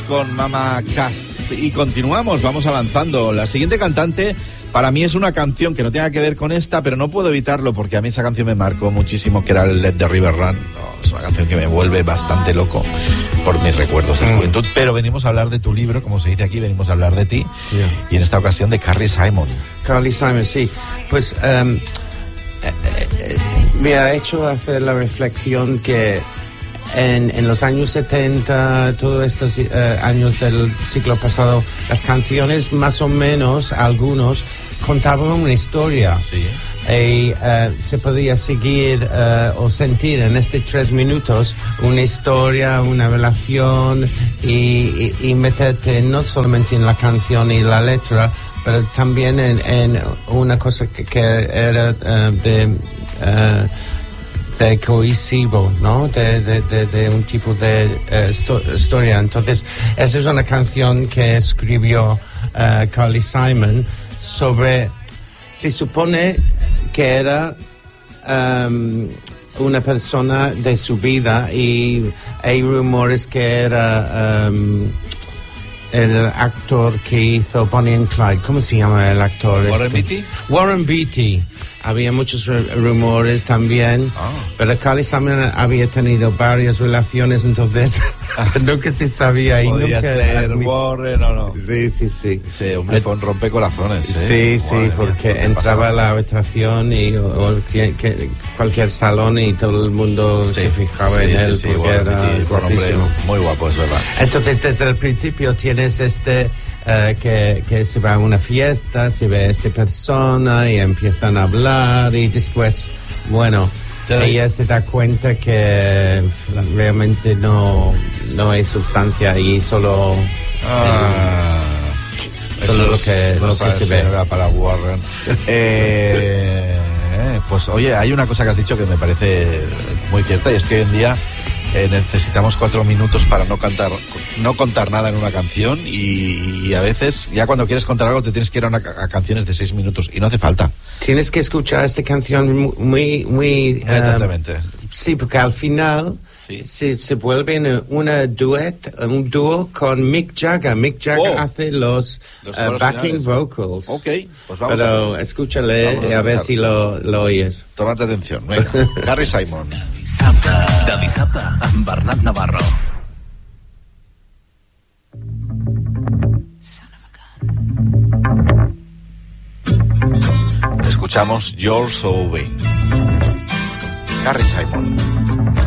con Mama Cass y continuamos, vamos avanzando. La siguiente cantante para mí es una canción que no tenga que ver con esta, pero no puedo evitarlo porque a mí esa canción me marcó muchísimo, que era el Let the River Run. Es una canción que me vuelve bastante loco por mis recuerdos de juventud, pero venimos a hablar de tu libro, como se dice aquí, venimos a hablar de ti, y en esta ocasión de Carly Simon. Carly Simon, sí. Pues me ha hecho hacer la reflexión que en los años 70, todos estos años del siglo pasado, las canciones más o menos, algunos, contaban una historia. Sí. Y se podía seguir o sentir en estos 3 minutos una historia, una relación y meterte no solamente en la canción y la letra, pero también en una cosa que era de cohesivo, ¿no? De un tipo de historia. Entonces, esa es una canción que escribió Carly Simon sobre, se supone que era una persona de su vida, y hay rumores que era el actor que hizo Bonnie and Clyde. ¿Cómo se llama el actor? ¿Warren Beatty? Warren Beatty. Había muchos rumores también, pero Carly Simon había tenido varias relaciones, entonces nunca se sabía. Podía ser Warren o no. Sí. Ese hombre fue un rompecorazones. Sí, porque entraba a la habitación y cualquier salón y todo el mundo se fijaba en él, porque Warren era Beatty, guapísimo. Muy guapo, es verdad. Entonces, desde el principio tienes que se va a una fiesta, se ve a esta persona y empiezan a hablar, y después, bueno, ella se da cuenta que realmente no hay sustancia y solo lo que se ve. Era para Warren. Pues oye, hay una cosa que has dicho que me parece muy cierta, y es que hoy en día necesitamos 4 minutos para no contar nada en una canción, y a veces ya cuando quieres contar algo te tienes que ir a canciones de 6 minutos y no hace falta. Tienes que escuchar esta canción muy atentamente. Sí, porque al final se vuelve un dúo con Mick Jagger. Mick Jagger hace los backing vocals. Ok, pues vamos. Pero escúchale a ver si lo oyes. Tómate atención, venga. Carly Simon. De dissabte amb Bernat Navarro. Escuchamos You're So Vain. Carly Simon.